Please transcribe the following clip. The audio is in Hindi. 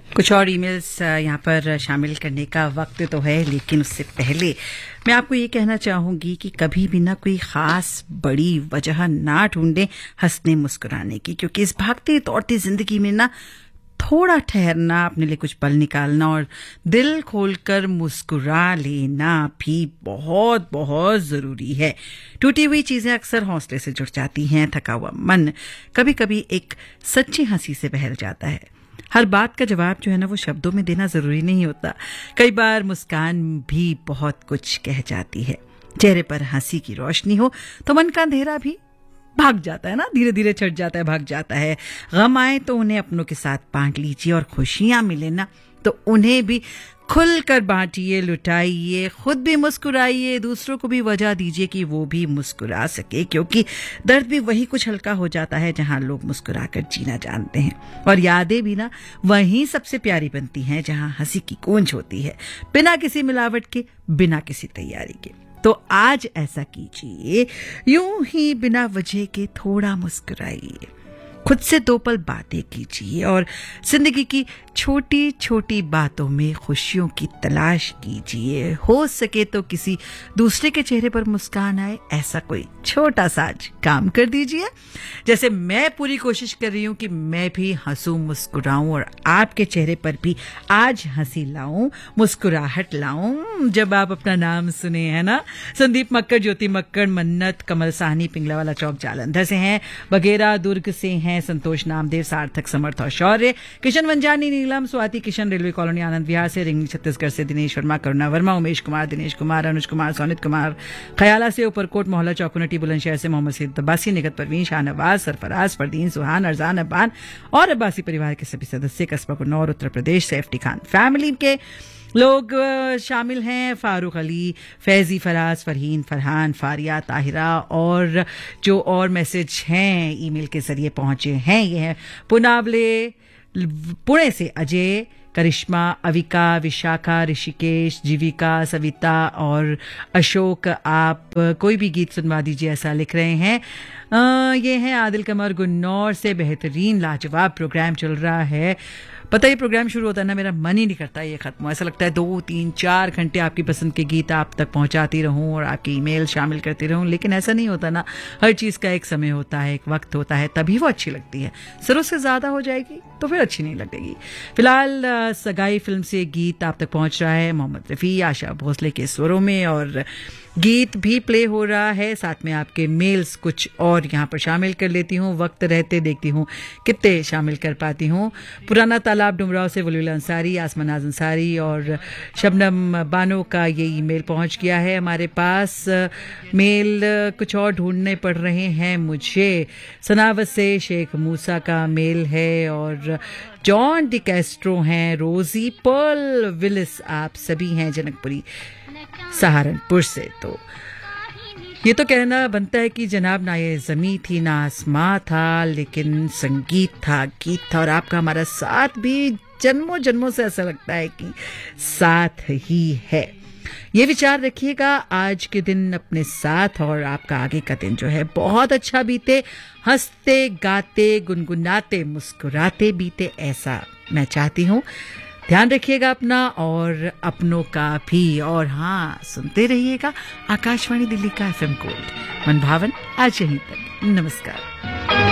कुछ और ईमेल्स यहाँ पर शामिल करने का वक्त तो है, लेकिन उससे पहले मैं आपको ये कहना चाहूंगी कि कभी भी ना कोई खास बड़ी वजह ना ढूंढें हंसने मुस्कुराने की, क्योंकि इस भागती दौड़ती जिंदगी में ना थोड़ा ठहरना, अपने लिए कुछ पल निकालना और दिल खोलकर मुस्कुरा लेना भी बहुत बहुत जरूरी है। टूटी हुई चीजें अक्सर हौसले से जुड़ जाती हैं, थका हुआ मन कभी कभी एक सच्ची हंसी से बहल जाता है। हर बात का जवाब जो है ना वो शब्दों में देना जरूरी नहीं होता, कई बार मुस्कान भी बहुत कुछ कह जाती है। चेहरे पर हंसी की रोशनी हो तो मन का अंधेरा भी भाग जाता है ना, धीरे धीरे छट जाता है, भाग जाता है। गम आए तो उन्हें अपनों के साथ बांट लीजिए और खुशियां मिले ना तो उन्हें भी खुलकर बांटिए, लुटाइए, खुद भी मुस्कुराइए, दूसरों को भी वजह दीजिए कि वो भी मुस्कुरा सके, क्योंकि दर्द भी वही कुछ हल्का हो जाता है जहां लोग मुस्कुराकर जीना जानते हैं। और यादें भी ना वहीं सबसे प्यारी बनती हैं जहां हंसी की गूंज होती है, बिना किसी मिलावट के, बिना किसी तैयारी के। तो आज ऐसा कीजिए, यूं ही बिना वजह के थोड़ा मुस्कुराइए, खुद से दो पल बातें कीजिए और जिंदगी की छोटी छोटी बातों में खुशियों की तलाश कीजिए। हो सके तो किसी दूसरे के चेहरे पर मुस्कान आए, ऐसा कोई छोटा सा आज काम कर दीजिए। जैसे मैं पूरी कोशिश कर रही हूं कि मैं भी हंसूं, मुस्कुराऊं और आपके चेहरे पर भी आज हंसी लाऊं, मुस्कुराहट लाऊं जब आप अपना नाम सुने, है ना। संदीप मक्कड़, ज्योति मक्कड़, मन्नत, कमल साहनी पिंगला वाला चौक जालंधर से हैं, वगैरह दुर्ग से हैं, संतोष नामदेव, सार्थक, समर्थ और शौर्य, किशन वंजानी, नीलम, स्वाति किशन, रेलवे कॉलोनी आनंद विहार से, रिंगनी छत्तीसगढ़ से दिनेश वर्मा, करुणा वर्मा, उमेश कुमार, दिनेश कुमार, अनुज कुमार, सोनित कुमार, खयाला से, ऊपरकोट मोहल्ला चौकुनटी बुलंदशहर से, मोहम्मद सईद अब्बासी, निगत परवीन, शाहनवाज, सरफराज, फरदीन, सुहान, अरजान, अब्बान और अब्बासी परिवार के सभी सदस्य, कस्बा कुन्नौर, उत्तर प्रदेश से एफटी खान फैमिली के लोग शामिल हैं, फारूक अली, फैजी, फराज, फरहीन, फरहान, फारिया, ताहिरा और जो और मैसेज हैं ईमेल के जरिए पहुंचे हैं ये हैं पुनावले पुणे से अजय, करिश्मा, अविका, विशाखा, ऋषिकेश, जीविका, सविता और अशोक। आप कोई भी गीत सुनवा दीजिए ऐसा लिख रहे हैं। ये हैं आदिल कमर गुन्नौर से, बेहतरीन लाजवाब प्रोग्राम चल रहा है। पता है प्रोग्राम शुरू होता है ना, मेरा मन ही नहीं करता ये खत्म हो, ऐसा लगता है 2, 3, 4 घंटे आपकी पसंद के गीत आप तक पहुंचाती रहूं और आपकी ईमेल शामिल करती रहूं, लेकिन ऐसा नहीं होता ना। हर चीज का एक समय होता है, एक वक्त होता है, तभी वो अच्छी लगती है। जरूरत से ज्यादा हो जाएगी तो फिर अच्छी नहीं लगेगी। फिलहाल सगाई फिल्म से गीत आप तक पहुंच रहा है मोहम्मद रफी, आशा भोसले के स्वरों में, और गीत भी प्ले हो रहा है, साथ में आपके मेल्स कुछ और यहाँ पर शामिल कर लेती हूँ, वक्त रहते देखती हूँ कितने शामिल कर पाती हूँ। पुराना तालाब डुमराव से वलीउल्लाह अंसारी, आसमानाज अंसारी और शबनम बानो का ये ईमेल पहुँच गया है हमारे पास। मेल कुछ और ढूंढने पड़ रहे हैं मुझे। सनावत से शेख मूसा का मेल है और जॉन डी कैस्ट्रो हैं, रोजी पर्ल विलिस, आप सभी हैं जनकपुरी सहारनपुर से। तो ये तो कहना बनता है कि जनाब ना ये जमी थी ना आसमां था, लेकिन संगीत था, गीत था, और आपका हमारा साथ भी जन्मों जन्मों से ऐसा लगता है कि साथ ही है। ये विचार रखिएगा आज के दिन अपने साथ, और आपका आगे का दिन जो है बहुत अच्छा बीते, हंसते गाते गुनगुनाते मुस्कुराते बीते, ऐसा मैं चाहती हूँ। ध्यान रखिएगा अपना और अपनों का भी, और हाँ सुनते रहिएगा आकाशवाणी दिल्ली का FM गोल्ड। मन भावन आज यहीं तक, नमस्कार।